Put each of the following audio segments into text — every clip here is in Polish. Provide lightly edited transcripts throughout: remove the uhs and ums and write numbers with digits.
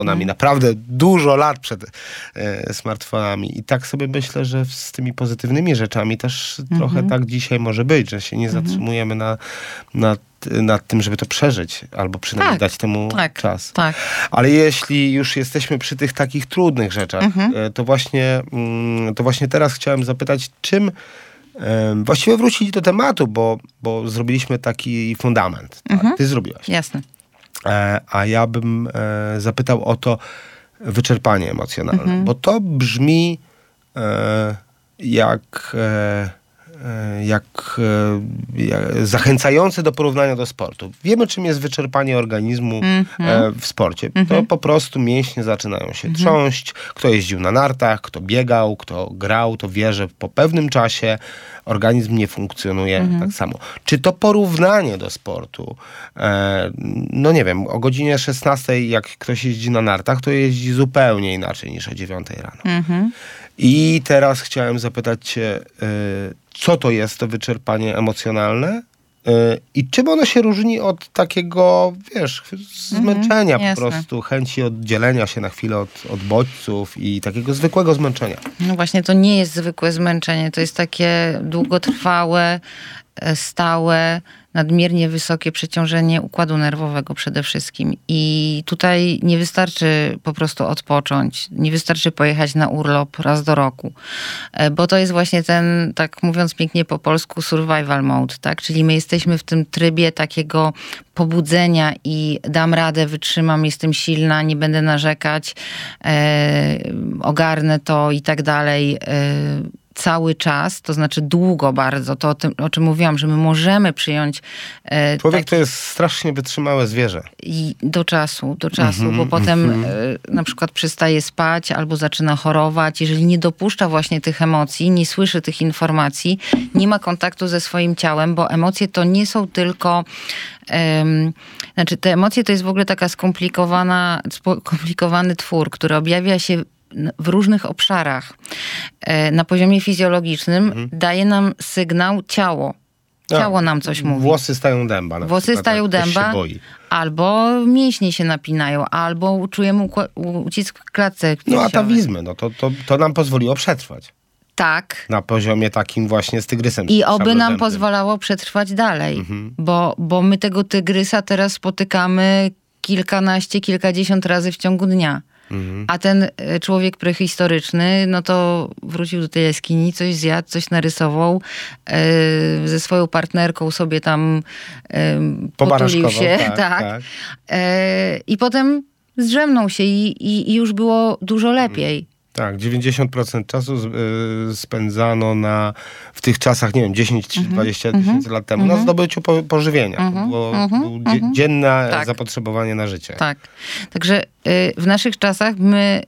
naprawdę dużo lat przed smartfonami. I tak sobie myślę, że z tymi pozytywnymi rzeczami też trochę tak dzisiaj może być, że się nie zatrzymujemy nad tym, żeby to przeżyć, albo przynajmniej dać temu czas. Tak. Ale jeśli już jesteśmy przy tych takich trudnych rzeczach, to właśnie teraz chciałem zapytać, czym właściwie wrócić do tematu, bo zrobiliśmy taki fundament. Tak? Ty zrobiłaś. Jasne. A ja bym zapytał o to wyczerpanie emocjonalne, bo to brzmi jak zachęcające do porównania do sportu. Wiemy, czym jest wyczerpanie organizmu w sporcie. To po prostu mięśnie zaczynają się trząść. Kto jeździł na nartach, kto biegał, kto grał, to wie, że po pewnym czasie organizm nie funkcjonuje tak samo. Czy to porównanie do sportu, no nie wiem, o godzinie 16, jak ktoś jeździ na nartach, to jeździ zupełnie inaczej niż o 9 rano. I teraz chciałem zapytać cię, co to jest to wyczerpanie emocjonalne i czym ono się różni od takiego, wiesz, zmęczenia po prostu, chęci oddzielenia się na chwilę od bodźców i takiego zwykłego zmęczenia. No właśnie, to nie jest zwykłe zmęczenie, to jest takie długotrwałe, stałe, nadmiernie wysokie przeciążenie układu nerwowego przede wszystkim. I tutaj nie wystarczy po prostu odpocząć, nie wystarczy pojechać na urlop raz do roku, bo to jest właśnie ten, tak mówiąc pięknie po polsku, survival mode, tak? Czyli my jesteśmy w tym trybie takiego pobudzenia i dam radę, wytrzymam, jestem silna, nie będę narzekać, ogarnę to i tak dalej, cały czas, to znaczy długo bardzo, to o czym mówiłam, że my możemy przyjąć... Człowiek to jest strasznie wytrzymałe zwierzę. I do czasu, bo potem na przykład przestaje spać albo zaczyna chorować. Jeżeli nie dopuszcza właśnie tych emocji, nie słyszy tych informacji, nie ma kontaktu ze swoim ciałem, bo emocje to nie są tylko... znaczy te emocje to jest w ogóle taka skomplikowany twór, który objawia się w różnych obszarach. Na poziomie fizjologicznym daje nam sygnał ciało. Ciało nam coś mówi. Włosy stają dęba. Włosy stają dęba, albo mięśnie się napinają, albo czujemy ucisk w klatce piersiowej. Atawizmy, to nam pozwoliło przetrwać. Tak. Na poziomie takim właśnie z tygrysem. I oby nam pozwalało przetrwać dalej. Bo my tego tygrysa teraz spotykamy kilkanaście, kilkadziesiąt razy w ciągu dnia. A ten człowiek prehistoryczny, no to wrócił do tej jaskini, coś zjadł, coś narysował, ze swoją partnerką sobie tam potulił się. Tak. I potem zdrzemnął się i już było dużo lepiej. Tak, 90% czasu spędzano w tych czasach, nie wiem, 10 czy 20 tysięcy lat temu, na zdobyciu pożywienia. To było dzienne zapotrzebowanie na życie. Tak. Także w naszych czasach my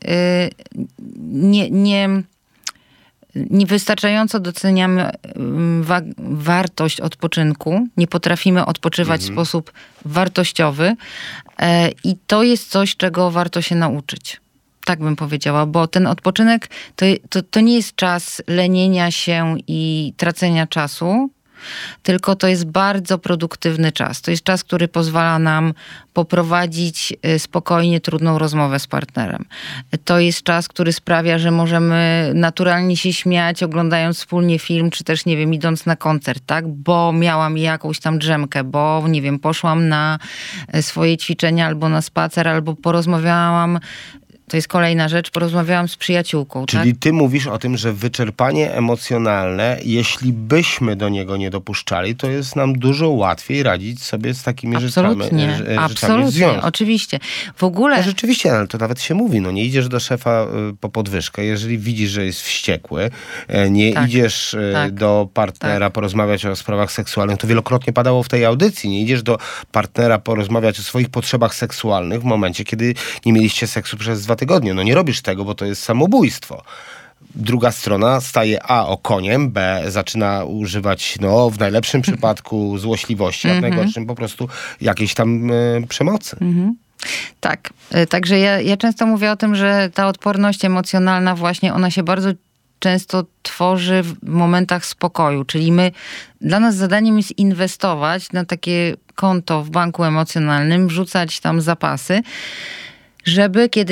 niewystarczająco doceniamy wartość odpoczynku. Nie potrafimy odpoczywać w sposób wartościowy i to jest coś, czego warto się nauczyć. Tak bym powiedziała, bo ten odpoczynek to nie jest czas lenienia się i tracenia czasu, tylko to jest bardzo produktywny czas. To jest czas, który pozwala nam poprowadzić spokojnie trudną rozmowę z partnerem. To jest czas, który sprawia, że możemy naturalnie się śmiać, oglądając wspólnie film, czy też, nie wiem, idąc na koncert, tak? Bo miałam jakąś tam drzemkę, bo, nie wiem, poszłam na swoje ćwiczenia albo na spacer, albo porozmawiałam. To jest kolejna rzecz, porozmawiałam z przyjaciółką. Czyli ty mówisz o tym, że wyczerpanie emocjonalne, jeśli byśmy do niego nie dopuszczali, to jest nam dużo łatwiej radzić sobie z takimi rzeczami w związku. Oczywiście. W ogóle... No rzeczywiście, ale to nawet się mówi, nie idziesz do szefa po podwyżkę, jeżeli widzisz, że jest wściekły, nie idziesz do partnera porozmawiać o sprawach seksualnych, to wielokrotnie padało w tej audycji, nie idziesz do partnera porozmawiać o swoich potrzebach seksualnych w momencie, kiedy nie mieliście seksu przez 2 tygodnie. Nie robisz tego, bo to jest samobójstwo. Druga strona staje okoniem, zaczyna używać, w najlepszym przypadku złośliwości, a w najgorszym po prostu jakiejś tam przemocy. Tak. Także ja często mówię o tym, że ta odporność emocjonalna właśnie, ona się bardzo często tworzy w momentach spokoju. Czyli dla nas zadaniem jest inwestować na takie konto w banku emocjonalnym, wrzucać tam zapasy, żeby kiedy